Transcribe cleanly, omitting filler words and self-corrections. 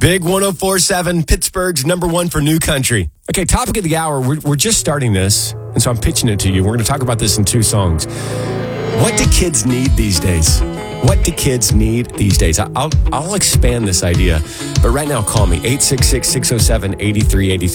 Big 104.7, Pittsburgh's number one for new country. Okay, topic of the hour. We're just starting this, and so I'm pitching it to you. We're going to talk about this in 2 songs. What do kids need these days? What do kids need these days? I'll expand this idea, but right now call me, 866-607-8383.